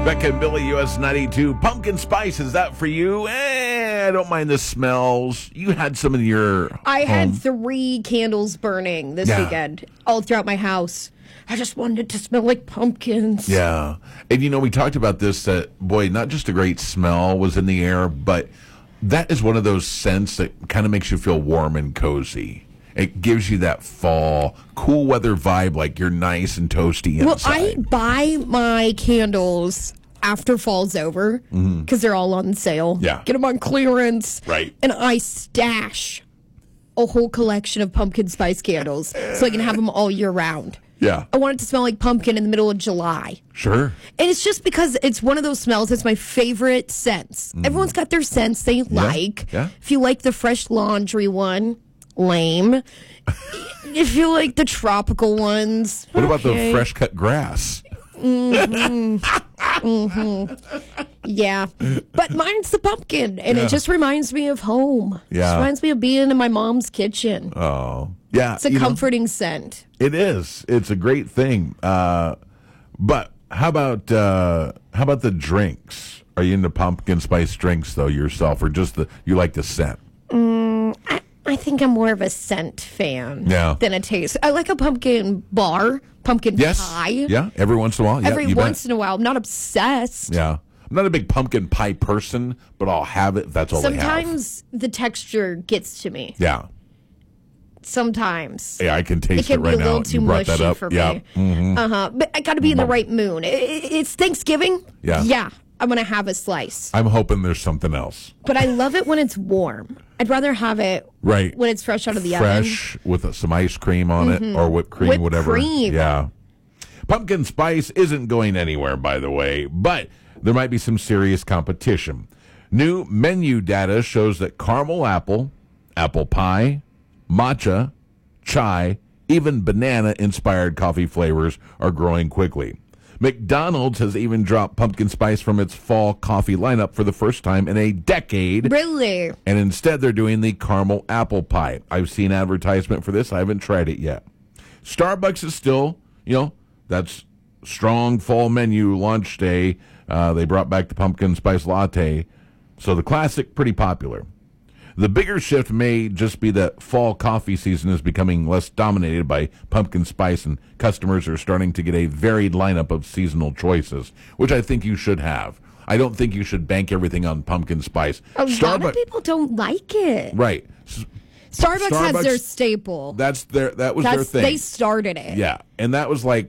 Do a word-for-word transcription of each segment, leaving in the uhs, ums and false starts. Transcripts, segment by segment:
Becca and Billy, U S ninety-two. Pumpkin spice, is that for you? Eh, I don't mind the smells. You had some in your I home. had three candles burning this Yeah. weekend, all throughout my house. I just wanted it to smell like pumpkins. Yeah. And, you know, we talked about this, that, boy, not just a great smell was in the air, but that is one of those scents that kind of makes you feel warm and cozy. It gives you that fall, cool weather vibe, like you're nice and toasty inside. Well, I buy my candles after fall's over because they're all on sale. Yeah. Get them on clearance. Right. And I stash a whole collection of pumpkin spice candles so I can have them all year round. Yeah. I want it to smell like pumpkin in the middle of July. Sure. And it's just because it's one of those smells. It's my favorite scents. Everyone's got their scents they like. yeah. If you like the fresh laundry one, lame. If you like the tropical ones, What about okay. the fresh cut grass? Yeah. But mine's the pumpkin, and Yeah. it just reminds me of home. Yeah. Just reminds me of being in my mom's kitchen. Oh, yeah. It's a you know, comforting scent. it is. It's a great thing. Uh, but how about uh, how about the drinks? Are you into pumpkin spice drinks though yourself, or just the you like the scent? I, I think I'm more of a scent fan Yeah. than a taste. I like a pumpkin bar, pumpkin Yes. pie. Yeah. Every once in a while. Yeah, Every you bet. once in a while. I'm not obsessed. Yeah. I'm not a big pumpkin pie person, but I'll have it if that's all they have. Sometimes the texture gets to me. Yeah. Sometimes. Yeah, I can It taste it, can be right a little now. too You brought mushy that up. for yeah. me. Mhm. Uh huh. But I got to be in the right mood. I- I- It's Thanksgiving. Yeah. Yeah. I'm going to have a slice. I'm hoping there's something else. But I love it when it's warm. I'd rather have it Right. when it's fresh out of the oven. Fresh with uh, some ice cream on it or whipped cream, Whipped whatever. cream. Yeah. Pumpkin spice isn't going anywhere, by the way, but there might be some serious competition. New menu data shows that caramel apple, apple pie, matcha, chai, even banana-inspired coffee flavors are growing quickly. McDonald's has even dropped pumpkin spice from its fall coffee lineup for the first time in a decade. Really? And instead, they're doing the caramel apple pie. I've seen advertisement for this. I haven't tried it yet. Starbucks is still, you know, that's strong fall menu lunch day. Uh, they brought back the pumpkin spice latte. So the classic, pretty popular. The bigger shift may just be that fall coffee season is becoming less dominated by pumpkin spice, and customers are starting to get a varied lineup of seasonal choices, which I think you should have. I don't think you should bank everything on pumpkin spice. A lot Starbucks, of people don't like it. right? S- Starbucks, has Starbucks- their staple. That's their that was their That's thing. they started it. Yeah, and that was like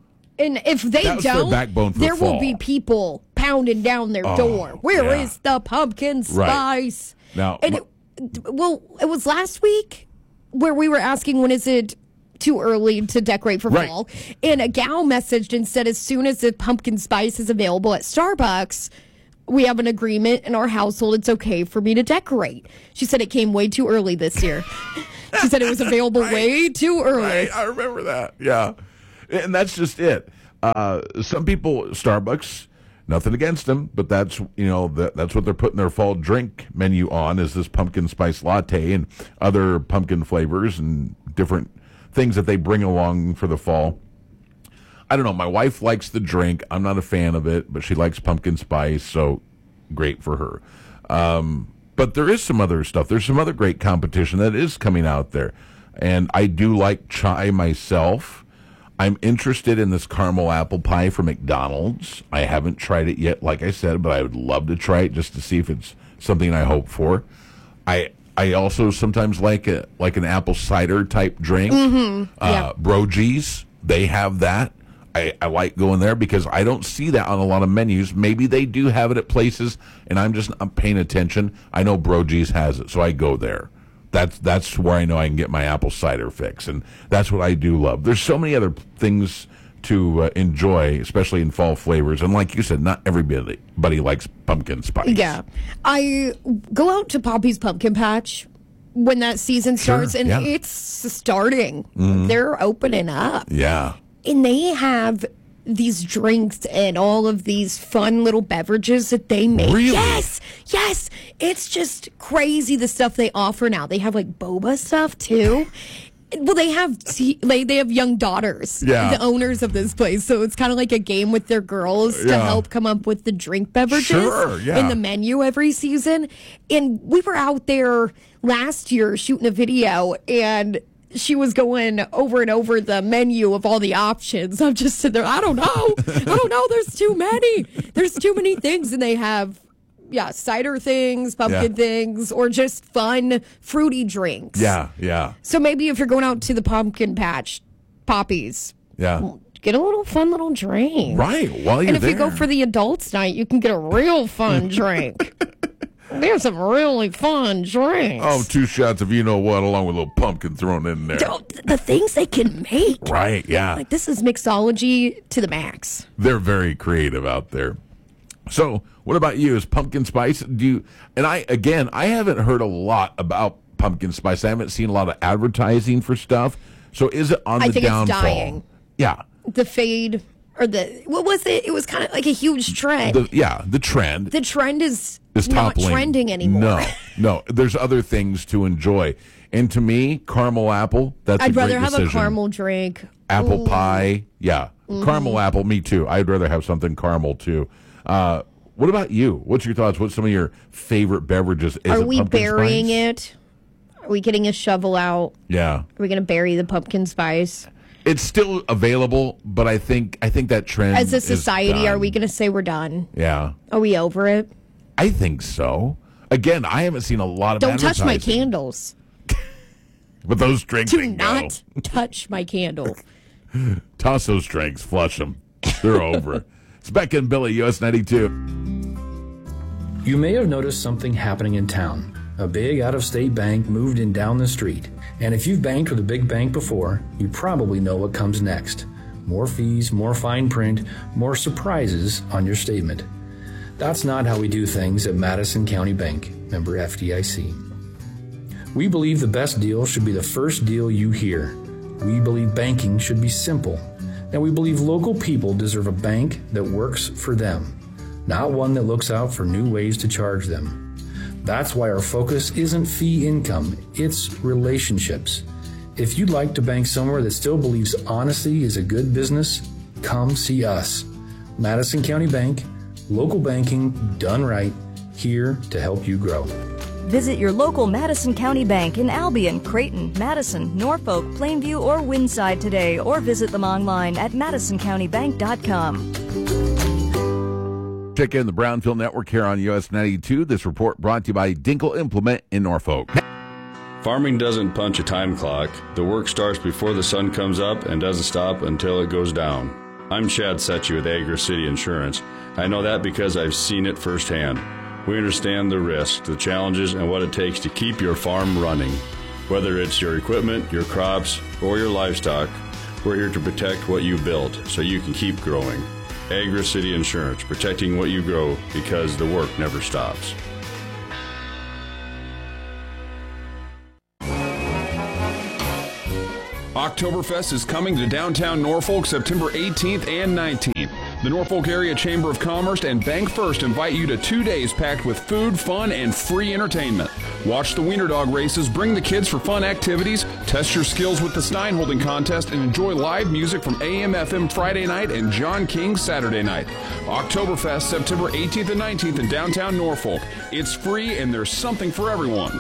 And if they That was their don't, backbone for there will fall. be people pounding down their door. Where is yeah. the pumpkin Right. spice? Now, and m- it, well, it was last week where we were asking when is it too early to decorate for Right. fall, and a gal messaged and said as soon as the pumpkin spice is available at Starbucks, we have an agreement in our household. It's okay for me to decorate. She said it came way too early this year. She said it was available way too early. Right, I remember that. Yeah, and that's just it. Uh, some people, Starbucks, nothing against them, but that's you know that, that's what they're putting their fall drink menu on is this pumpkin spice latte and other pumpkin flavors and different things that they bring along for the fall. I don't know. My wife likes the drink. I'm not a fan of it, but she likes pumpkin spice, so great for her. Um, but there is some other stuff. There's some other great competition that is coming out there. And I do like chai myself. I'm interested in this caramel apple pie from McDonald's. I haven't tried it yet, like I said, but I would love to try it just to see if it's something I hope for. I I also sometimes like a like an apple cider type drink. Mm-hmm. Uh, Yeah. Brogies, they have that. I, I like going there because I don't see that on a lot of menus. Maybe they do have it at places, and I'm just not paying attention. I know Brogies has it, so I go there. That's that's where I know I can get my apple cider fix, and that's what I do love. There's so many other things to uh, enjoy, especially in fall flavors. And like you said, not everybody buddy likes pumpkin spice. Yeah. I go out to Poppy's Pumpkin Patch when that season starts, and yeah. it's starting. They're opening up. Yeah. And they have these drinks and all of these fun little beverages that they make. Really? Yes, yes. It's just crazy the stuff they offer now. They have like boba stuff too. Well, they have t- like they have young daughters, Yeah. the owners of this place, so it's kind of like a game with their girls to Yeah. help come up with the drink beverages Sure, yeah. in the menu every season. And we were out there last year shooting a video, and she was going over and over the menu of all the options. I'm just sitting there, I don't know, I don't know. There's too many. There's too many things, and they have. Yeah, cider things, pumpkin Yeah. things, or just fun, fruity drinks. Yeah, yeah, So maybe if you're going out to the pumpkin patch, poppies, yeah. get a little fun little drink. Right. While you're And if there. you go for the adults night, you can get a real fun drink. There's some really fun drinks. Oh, two shots of you know what, along with a little pumpkin thrown in there. Oh, the things they can make. Right, yeah. Like, this is mixology to the max. They're very creative out there. So, what about you? Is pumpkin spice? Do you? And I again, I haven't heard a lot about pumpkin spice. I haven't seen a lot of advertising for stuff. So, is it on I the think it's downfall? dying. Yeah, The fade, or the, what was it? It was kind of like a huge trend. the, yeah. The trend The trend is, is not toppling. trending anymore. No, no. There's other things to enjoy. And to me, caramel apple. That's I'd a great rather have decision. a caramel drink. Apple pie, yeah. Mm-hmm. Caramel apple, me too. I'd rather have something caramel too. Uh, what about you? What's your thoughts? What's some of your favorite beverages? Is Are it we pumpkin burying spice? it? Are we getting a shovel out? Yeah, Are we going to bury the pumpkin spice? it's still available, but I think I think that trend. As a is society, are done. we going to say we're done? Yeah, Are we over it? I think so. Again, I haven't seen a lot of. Don't touch my advertising, candles. But those drinks Do can not go. touch my candle. Toss those drinks, flush them. They're over. It's Becca and Billy, U S ninety-two. You may have noticed something happening in town. A big out-of-state bank moved in down the street. And if you've banked with a big bank before, you probably know what comes next. More fees, more fine print, more surprises on your statement. That's not how we do things at Madison County Bank, member F D I C. We believe the best deal should be the first deal you hear. We believe banking should be simple. And we believe local people deserve a bank that works for them, not one that looks out for new ways to charge them. That's why our focus isn't fee income, it's relationships. If you'd like to bank somewhere that still believes honesty is a good business, come see us. Madison County Bank, local banking done right, here to help you grow. Visit your local Madison County Bank in Albion, Creighton, Madison, Norfolk, Plainview, or Windside today, or visit them online at madison county bank dot com. Check in the Brownfield Network here on U S ninety-two. This report brought to you by Dinkle Implement in Norfolk. Farming doesn't punch a time clock. The work starts before the sun comes up and doesn't stop until it goes down. I'm Chad Setchy with Agri City Insurance. I know that because I've seen it firsthand. We understand the risks, the challenges, and what it takes to keep your farm running. Whether it's your equipment, your crops, or your livestock, we're here to protect what you built so you can keep growing. Agri City Insurance, protecting what you grow because the work never stops. Oktoberfest is coming to downtown Norfolk September eighteenth and nineteenth. The Norfolk Area Chamber of Commerce and Bank First invite you to two days packed with food, fun, and free entertainment. Watch the Wiener Dog races, bring the kids for fun activities, test your skills with the Stein Holding Contest, and enjoy live music from A M F M Friday night and John King Saturday night. Oktoberfest September eighteenth and nineteenth in downtown Norfolk. It's free and there's something for everyone.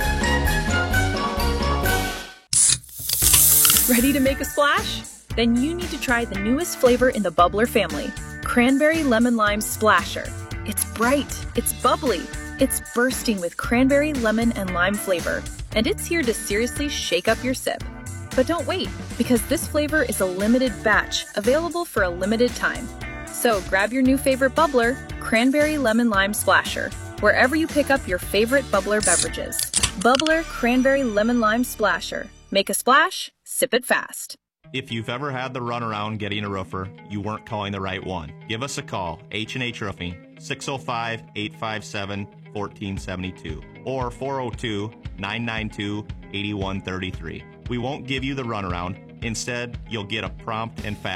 Ready to make a splash? Then you need to try the newest flavor in the Bubbler family, Cranberry Lemon Lime Splasher. It's bright, it's bubbly, it's bursting with cranberry, lemon, and lime flavor, and it's here to seriously shake up your sip. But don't wait, because this flavor is a limited batch, available for a limited time. So grab your new favorite bubbler, Cranberry Lemon Lime Splasher, wherever you pick up your favorite Bubbler beverages. Bubbler Cranberry Lemon Lime Splasher. Make a splash, sip it fast. If you've ever had the runaround getting a roofer, you weren't calling the right one. Give us a call, H and H Roofing, six oh five, eight five seven, one four seven two or four oh two, nine nine two, eight one three three. We won't give you the runaround. Instead, you'll get a prompt and fast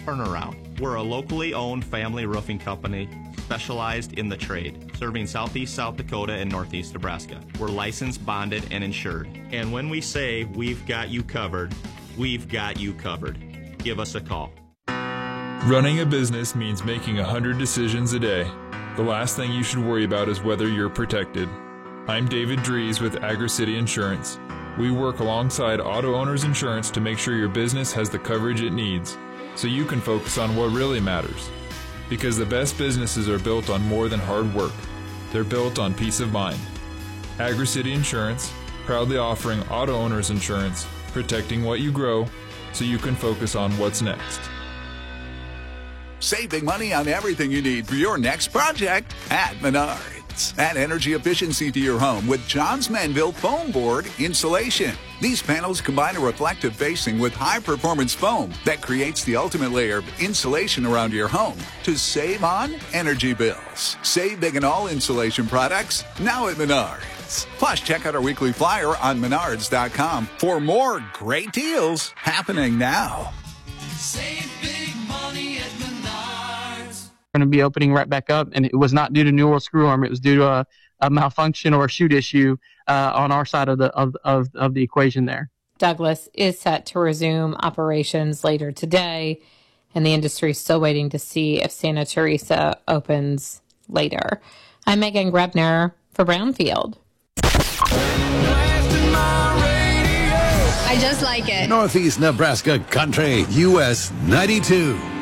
turnaround. We're a locally owned family roofing company specialized in the trade, serving southeast South Dakota and northeast Nebraska. We're licensed, bonded, and insured. And when we say we've got you covered, we've got you covered. Give us a call. Running a business means making a hundred decisions a day. The last thing you should worry about is whether you're protected. I'm David Dries with Agri-City Insurance. We work alongside Auto Owners Insurance to make sure your business has the coverage it needs, so you can focus on what really matters. Because the best businesses are built on more than hard work. They're built on peace of mind. Agri-City Insurance, proudly offering Auto Owners Insurance, protecting what you grow, so you can focus on what's next. Save big money on everything you need for your next project at Menards. Add energy efficiency to your home with Johns Manville foam board insulation. These panels combine a reflective facing with high-performance foam that creates the ultimate layer of insulation around your home to save on energy bills. Save big on all insulation products now at Menards. Plus, check out our weekly flyer on menards dot com for more great deals happening now. Save big money at Menards. Going to be opening right back up, and it was not due to New World Screw Arm. It was due to a, a malfunction or a shoot issue uh, on our side of the of, of of the equation there. Douglas is set to resume operations later today, and the industry is still waiting to see if Santa Teresa opens later. I'm Megan Grebner for Brownfield. I just like it. Northeast Nebraska Country, U S ninety-two.